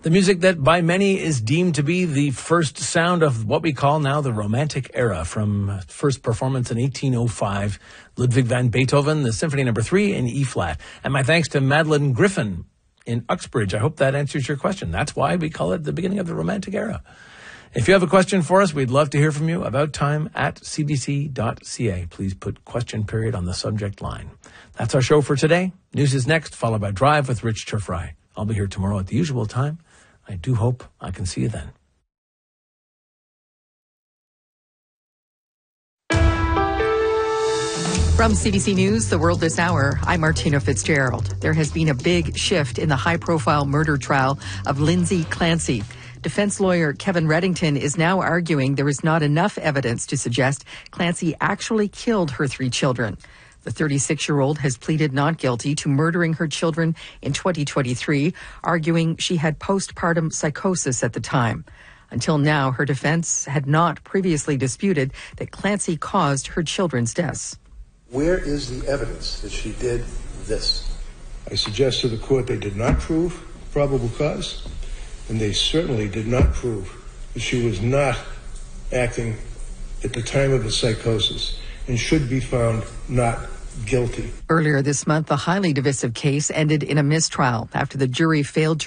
The music that by many is deemed to be the first sound of what we call now the Romantic era, from first performance in 1805, Ludwig van Beethoven, the Symphony No. 3 in E-flat. And my thanks to Madeline Griffin in Uxbridge. I hope that answers your question. That's why we call it the beginning of the Romantic era. If you have a question for us, we'd love to hear from you. About time at cbc.ca. Please put question period on the subject line. That's our show for today. News is next, followed by Drive with Rich Turfry. I'll be here tomorrow at the usual time. I do hope I can see you then. From CBC News, The World This Hour, I'm Martina Fitzgerald. There has been a big shift in the high-profile murder trial of Lindsay Clancy. Defense lawyer Kevin Reddington is now arguing there is not enough evidence to suggest Clancy actually killed her 3 children. The 36-year-old has pleaded not guilty to murdering her children in 2023, arguing she had postpartum psychosis at the time. Until now, her defense had not previously disputed that Clancy caused her children's deaths. Where is the evidence that she did this? I suggest to the court they did not prove probable cause, and they certainly did not prove that she was not acting at the time of the psychosis and should be found not guilty. Earlier this month, the highly divisive case ended in a mistrial after the jury failed to